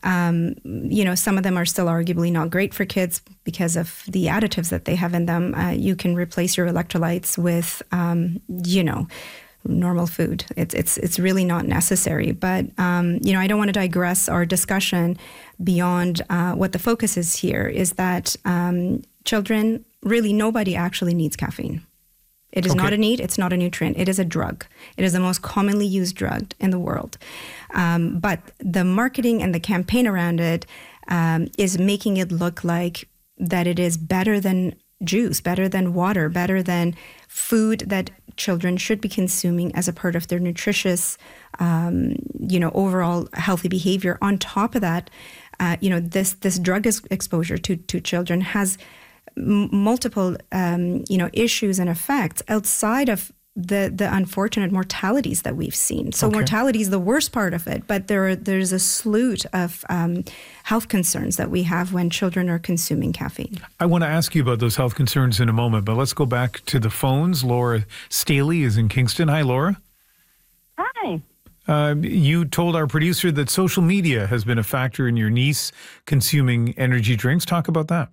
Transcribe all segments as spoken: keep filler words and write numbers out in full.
Um, you know, some of them are still arguably not great for kids because of the additives that they have in them. Uh, you can replace your electrolytes with, um, you know, normal food. It's it's it's really not necessary. But um, you know, I don't want to digress our discussion beyond uh, what the focus is here. Is that um, children, really nobody actually needs caffeine. It is okay. not a need. It's not a nutrient. It is a drug. It is the most commonly used drug in the world. Um, but the marketing and the campaign around it um, is making it look like that it is better than juice, better than water, better than food that children should be consuming as a part of their nutritious, um, you know, overall healthy behavior. On top of that, uh, you know, this this drug is exposure to to children has m- multiple, um, you know, issues and effects outside of the the unfortunate mortalities that we've seen. So okay. mortality is the worst part of it, but there are, there's a slew of um, health concerns that we have when children are consuming caffeine. I want to ask you about those health concerns in a moment, but let's go back to the phones. Laura Staley is in Kingston. Hi, Laura. Hi. Uh, you told our producer that social media has been a factor in your niece consuming energy drinks. Talk about that.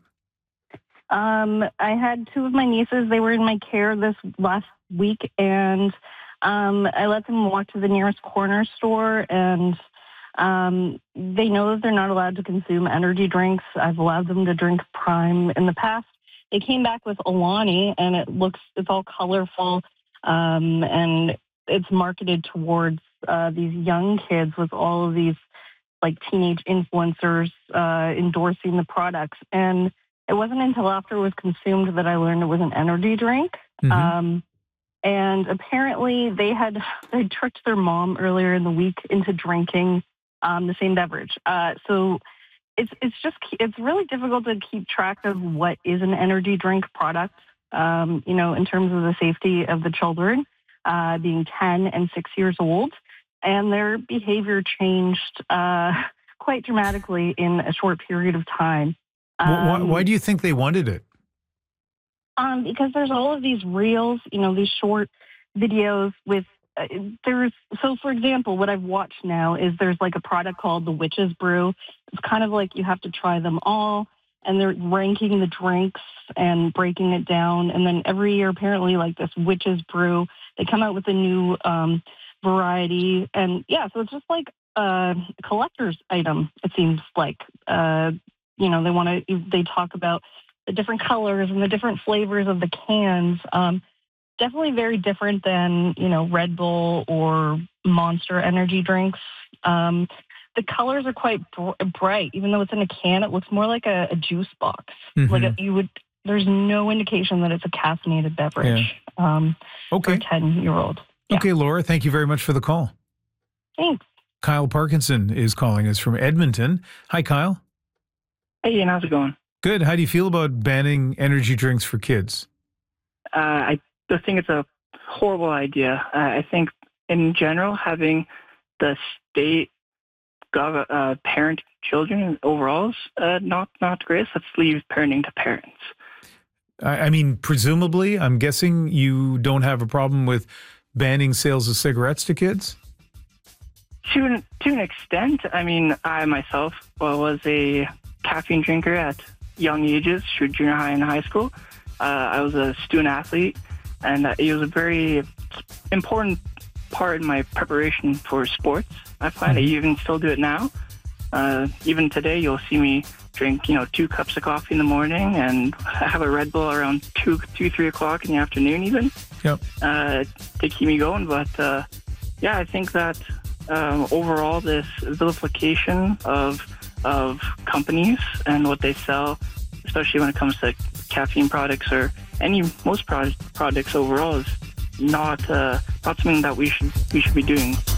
Um, I had two of my nieces. They were in my care this last week, and um, I let them walk to the nearest corner store, and um, they know that they're not allowed to consume energy drinks. I've allowed them to drink Prime in the past. They came back with Alani, and it looks, it's all colorful, um, and it's marketed towards uh, these young kids with all of these like teenage influencers uh, endorsing the products. And it wasn't until after it was consumed that I learned it was an energy drink. Mm-hmm. Um, and apparently they had they tricked their mom earlier in the week into drinking um, the same beverage. Uh, so it's it's just it's really difficult to keep track of what is an energy drink product. Um, you know, in terms of the safety of the children uh, being ten and six years old, and their behavior changed uh, quite dramatically in a short period of time. Um, why, why do you think they wanted it? Um, because there's all of these reels, you know, these short videos with, uh, there's, so for example, what I've watched now is there's like a product called the Witch's Brew. It's kind of like you have to try them all, and they're ranking the drinks and breaking it down. And then every year, apparently, like this Witch's Brew, they come out with a new um, variety. And yeah, so it's just like a collector's item, it seems like. Uh, you know, they want to, they talk about the different colors and the different flavors of the cans. Um, definitely very different than, you know, Red Bull or Monster energy drinks. Um, the colors are quite br- bright. Even though it's in a can, it looks more like a, a juice box. Mm-hmm. Like a, you would, there's no indication that it's a caffeinated beverage yeah. um, okay. for a ten-year-old. Yeah. Okay, Laura, thank you very much for the call. Thanks. Kyle Parkinson is calling us from Edmonton. Hi, Kyle. Hey, Ian, how's it going? Good. How do you feel about banning energy drinks for kids? Uh, I just think it's a horrible idea. Uh, I think, in general, having the state gov- uh, parent children overall is uh, not, not great. Let's leave parenting to parents. I, I mean, presumably, I'm guessing you don't have a problem with banning sales of cigarettes to kids? To an, to an extent. I mean, I myself well, was a caffeine drinker at young ages, through junior high and high school. Uh, I was a student athlete, and uh, it was a very important part in my preparation for sports. I find mm-hmm. I even still do it now. Uh, even today, you'll see me drink, you know, two cups of coffee in the morning and have a Red Bull around two, two, three o'clock in the afternoon, even. Yep. Uh, to keep me going. But uh, yeah, I think that um, overall, this vilification of of companies and what they sell, especially when it comes to caffeine products or any most product, products overall, is not uh, not something that we should we should be doing.